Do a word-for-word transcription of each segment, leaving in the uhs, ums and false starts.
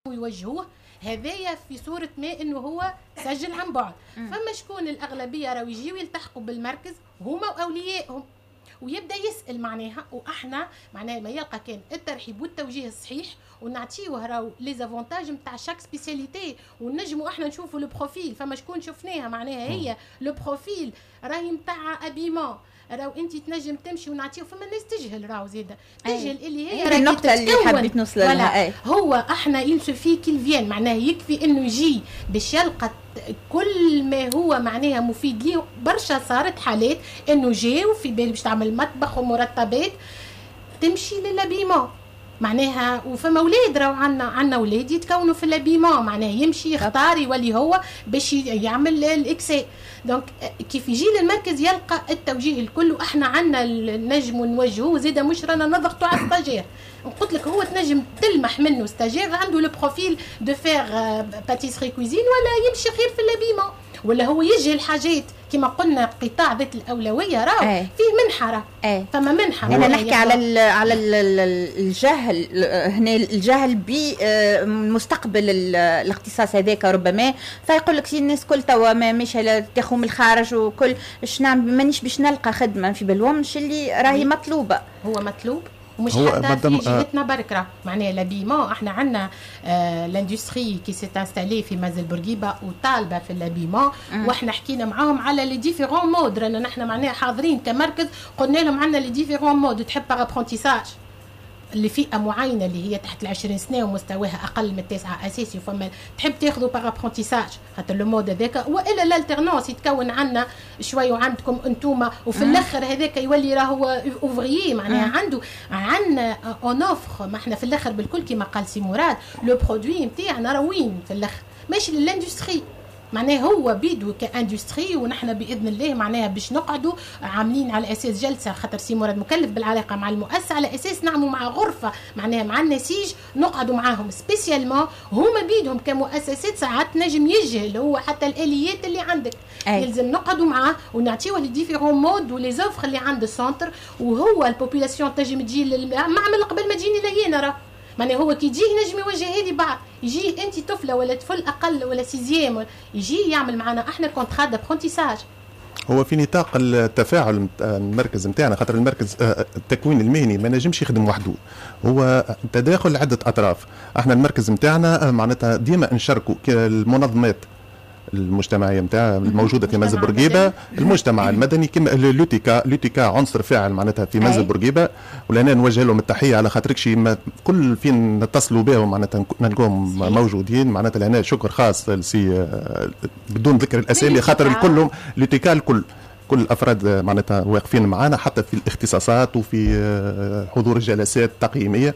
يحبوا يوجهوه هذايا في صورة ما انه هو سجل عن بعد. فما شكون الاغلبية راهو يجيو يلتحقوا بالمركز هما واوليائهم ويبدا يسال معناها، واحنا معناها ما يلقى كان الترحيب والتوجيه الصحيح ونعطيوه راهو لي زافونتاج نتاع شاك سبيسياليتي، ونجموا احنا نشوفوا لو بروفيل. فما شكون شفناها معناها هي لو بروفيل راهي نتاع ابيمون، راهو انت تنجم تمشي ونعطيه. فما الناس تجهل راهو زياده تجهل اللي هي راهي النقطه اللي حبيت نوصل لها. هو احنا يلسفي كيل فين معناها يكفي انه يجي باش يلقى كل ما هو معناها مفيد ليه. برشا صارت حالات انه جاو في بالي باش تعمل مطبخ ومرتبات تمشي للابيمون معناها. وفما اولاد راهو عندنا عندنا اولاد يتكونوا في الابيمون معناها يمشي يختار يولي هو باش يعمل الاكساء. دونك كيف يجي للمركز يلقى التوجيه الكل. واحنا عندنا النجم نوجهوه زيدا مش رانا نضغطوا على الستاجير. قلت لك هو تنجم تلمح منه ستاجير عنده لو بروفيل دو فير باتيسري كويزين ولا يمشي خير في الابيمون، ولا هو يجهل حاجات كما قلنا قطاع ذات الاولويه راه أي. فيه منحه راه أي. فما منحه. انا نحكي على ال على ال الجهل هنا، الجهل بمستقبل الاختصاص هذاك ربما. فيقول لك الناس كل توا ما مش تاخذ من الخارج وكل اش نعمل مانيش باش نلقى خدمه في بالهمش اللي راهي مطلوبه. هو مطلوب ومش حتى في جهتنا برك. معناها لابيمون احنا عندنا آه لاندستري كي سي انستالي في مازال بورقيبه وطالبه في اللابيمون، واحنا حكينا معاهم على لي ديفيرون مود. رانا نحن معناها حاضرين كمركز قلنا لهم عندنا لي ديفيرون مود. تحب باغ ابرونتيساج لفئه معينه اللي هي تحت العشرين سنه ومستواها اقل من التاسعه اساسي، وفما تحب تاخذوا باغ ابرونتيساج خاطر لو مود هذاك، والا الالترنونس يتكون عندنا شوي وعندكم انتوما. وفي الاخر هذاك يولي راهو اوفريي معناها عنده عندنا اون اوفر. ما احنا في الاخر بالكل كما قال سي مراد لو برودوي نتاعنا راه وين في الاخر ماشي للاندستري معناه هو بيدو كاندستري. ونحن باذن الله معناها باش نقعدوا عاملين على اساس جلسه خاطر سي مراد مكلف بالعلاقه مع المؤسسه على اساس نعملوا مع غرفه معناها مع النسيج نقعدوا معاهم سبيسيالمون. هما بيدهم كمؤسسات ساعات نجم يجهل هو حتى الاليات اللي عندك أي. يلزم نقعدوا معاه ونعطيوه لي ديفيرون مود ولي زوفر اللي عند السنتر. وهو البوبولاسيون تنجم تجي للمعمل قبل ما تجيني لينا راه معناها هو كي يجي نجم يوجه لي بعض. يجي انت طفله ولا طفل اقل ولا سيزيام يجي يعمل معنا احنا كونترا دابرونتيساج. هو في نطاق التفاعل المركز نتاعنا خاطر المركز التكوين المهني ما نجمش يخدم وحده، هو تداخل عده اطراف. احنا المركز نتاعنا معناتها ديما نشاركوا المنظمات المجتمعيه نتاع الموجوده في مازل بورقيبه، المجتمع المدني كما لوتيكا لوتيكا عنصر فاعل معناتها في مازل بورقيبه. ولنا نوجه لهم التحيه على خاطرك شي كل فين نتصلوا بهم معناتها نلقاهم موجودين. معناتها لهنا شكر خاص لسي بدون ذكر الاسامي خاطر الكلهم لوتيكا الكل كل الافراد معناتها واقفين معنا حتى في الاختصاصات وفي حضور الجلسات التقييميه.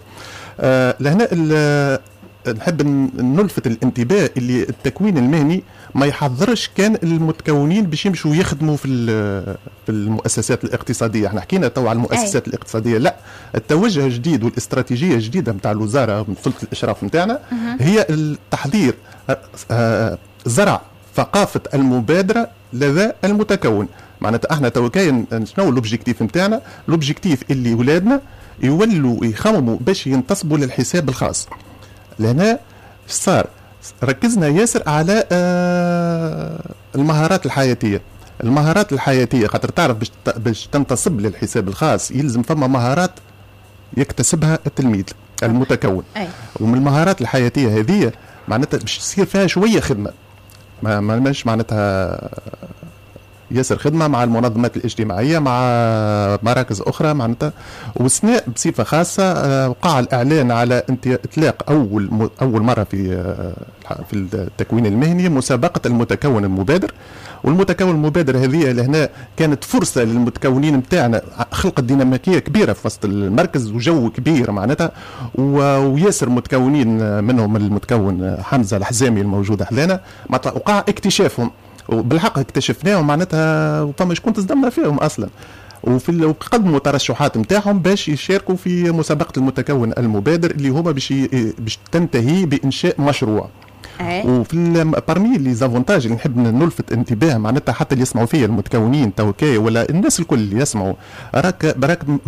لهنا نحب نلفت الانتباه اللي التكوين المهني ما يحضرش كان المتكونين باش يمشوا يخدموا في في المؤسسات الاقتصاديه. احنا حكينا تو على المؤسسات أي. الاقتصاديه، لا التوجه الجديد والاستراتيجيه الجديده نتاع الوزاره من سلطه الاشراف نتاعنا هي التحضير زرع ثقافه المبادره لدى المتكون. معناتها احنا تو كاين شنو الاوبجيكتيف نتاعنا؟ الاوبجيكتيف اللي ولادنا يولوا يخمموا باش ينتصبوا للحساب الخاص. لهنا صار ركزنا ياسر على آه المهارات الحياتيه. المهارات الحياتيه خاطر تعرف باش باش تنتصب للحساب الخاص يلزم فما مهارات يكتسبها التلميذ المتكون. أي. ومن المهارات الحياتيه هذه معناتها باش تصير فيها شويه خدمه، ما مش معناتها ياسر خدمه مع المنظمات الاجتماعيه مع مراكز اخرى معناتها. وسناء بصفه خاصه وقع الاعلان على اطلاق اول اول مره في في التكوين المهني مسابقه المتكون المبادر. والمتكون المبادر هذه لهنا كانت فرصه للمتكونين نتاعنا، خلقت ديناميكيه كبيره في وسط المركز وجو كبير معناتها. وياسر متكونين منهم المتكون حمزه الحزامي الموجود حدانا وقع اكتشافهم وبالحق اكتشفناهم معناتها فما شكون تصدمنا فيهم اصلا. وفي قدموا ترشحات نتاعهم باش يشاركوا في مسابقه المتكون المبادر اللي هما باش باش تنتهي بانشاء مشروع. وفي بارمي لي زافونتاج اللي نحب نلفت انتباه معناتها حتى اللي يسمعوا فيا المتكونين توكاي ولا الناس الكل اللي يسمعوا راك براك